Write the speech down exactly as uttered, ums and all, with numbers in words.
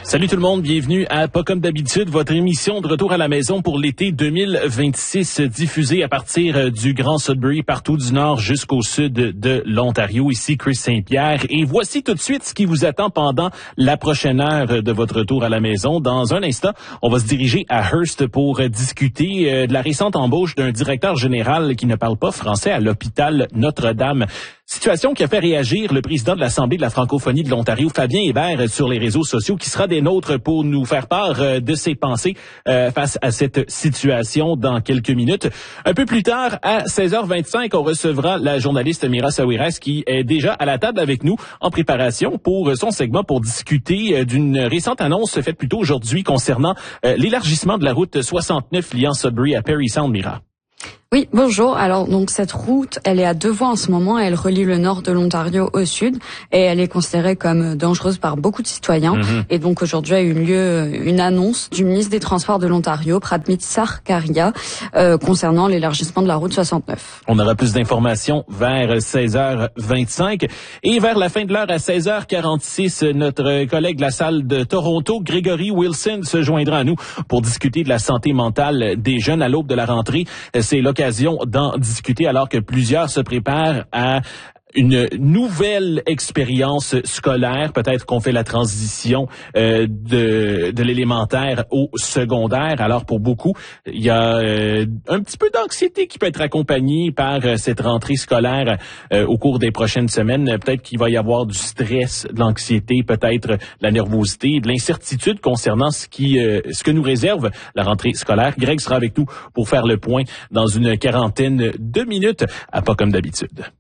Salut tout le monde, bienvenue à Pas comme d'habitude, votre émission de retour à la maison pour l'été deux mille vingt-six, diffusée à partir du Grand Sudbury, partout du nord jusqu'au sud de l'Ontario. Ici Chris Saint-Pierre et voici tout de suite ce qui vous attend pendant la prochaine heure de votre retour à la maison. Dans un instant, on va se diriger à Hearst pour discuter de la récente embauche d'un directeur général qui ne parle pas français à l'hôpital Notre-Dame. Situation qui a fait réagir le président de l'Assemblée de la francophonie de l'Ontario, Fabien Hébert, sur les réseaux sociaux, qui sera des nôtres pour nous faire part de ses pensées euh, face à cette situation dans quelques minutes. Un peu plus tard, à seize heures vingt-cinq, on recevra la journaliste Mira Sawiras qui est déjà à la table avec nous en préparation pour son segment pour discuter d'une récente annonce faite plus tôt aujourd'hui concernant euh, l'élargissement de la route soixante-neuf liant Sudbury à Parry Sound, Mira. Oui, bonjour. Alors, donc, cette route, elle est à deux voies en ce moment. Elle relie le nord de l'Ontario au sud et elle est considérée comme dangereuse par beaucoup de citoyens. Mm-hmm. Et donc, aujourd'hui, a eu lieu une annonce du ministre des Transports de l'Ontario, Pradmit Sarkaria, euh, concernant l'élargissement de la route soixante-neuf. On aura plus d'informations vers seize heures vingt-cinq et vers la fin de l'heure à seize heures quarante-six, notre collègue de la salle de Toronto, Grégory Wilson, se joindra à nous pour discuter de la santé mentale des jeunes à l'aube de la rentrée. C'est l'occasion d'en discuter alors que plusieurs se préparent à une nouvelle expérience scolaire. Peut-être qu'on fait la transition euh, de, de l'élémentaire au secondaire. Alors pour beaucoup, il y a euh, un petit peu d'anxiété qui peut être accompagnée par euh, cette rentrée scolaire euh, au cours des prochaines semaines. Peut-être qu'il va y avoir du stress, de l'anxiété, peut-être de la nervosité, de l'incertitude concernant ce qui, euh, ce que nous réserve la rentrée scolaire. Greg sera avec nous pour faire le point dans une quarantaine de minutes à Pas comme d'habitude.